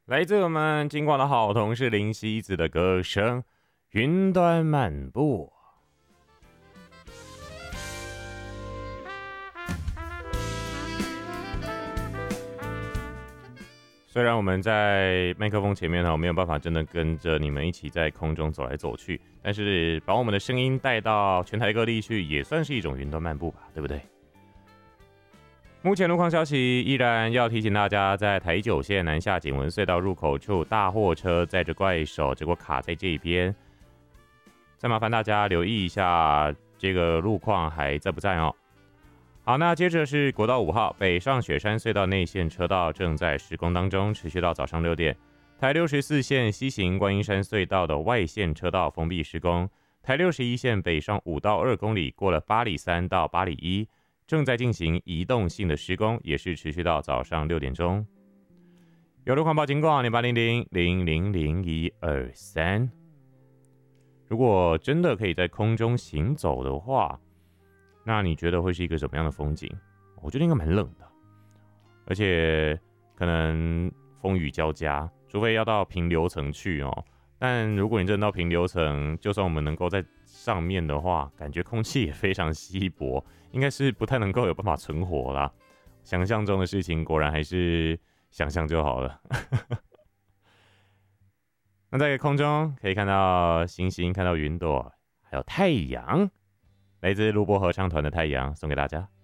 来自我们金广的好同事林夕子的歌声，《云端漫步》。虽然我们在麦克风前面呢，没有办法真的跟着你们一起在空中走来走去，但是把我们的声音带到全台各地去，也算是一种云端漫步吧，对不对？目前路况消息依然要提醒大家，在台九线南下景文隧道入口处，大货车载着怪手，结果卡在这边。再麻烦大家留意一下这个路况还在不在哦。好，那接着是国道5号北上雪山隧道内线车道正在施工当中，持续到早上6点。台64线西行观音山隧道的外线车道封闭施工，台61线北上5到2公里，过了8里3到8里1。正在进行移动性的施工，也是持续到早上6点钟。有路况报警广0800000123。如果真的可以在空中行走的话，那你觉得会是一个什么样的风景？我觉得应该蛮冷的，而且可能风雨交加，除非要到平流层去哦。但如果你真的到平流层，就算我们能够在上面的话，感觉空气也非常稀薄，应该是不太能够有办法存活啦。想象中的事情果然还是想象就好了。那在空中可以看到星星，看到云朵，还有太阳，来自陆波合唱团的太阳送给大家。